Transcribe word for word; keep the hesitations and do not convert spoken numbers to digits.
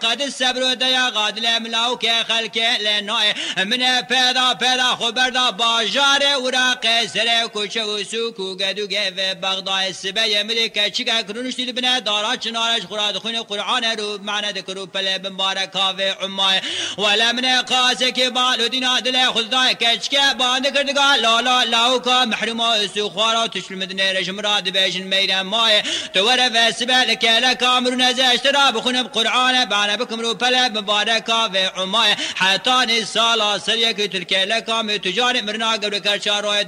قد السبر ديا غاد لملاو كخلك لناي من پیدا پیدا خبردا باجار وراق سر کوچه سوکو گدو گف بغداد سبه ملک چیکا کرونش دل بنا دارا چنارش خوراد خون قرآن رو معنی دکرو پل مبارکا و عمای ولا من قاسك بالو دينا دل خدای کچکه باند کردگا لالا لاوکا محروم سوخوارا تشل مدنه رجم راد بیشن میرم مای تور فسبه لکل کامرون زشترا بخون بقرآن بعنا بكم رو پل مبارکا و عمای حتی نسالا سریک ترکه لکام تجار مرنا قبل کرچا روی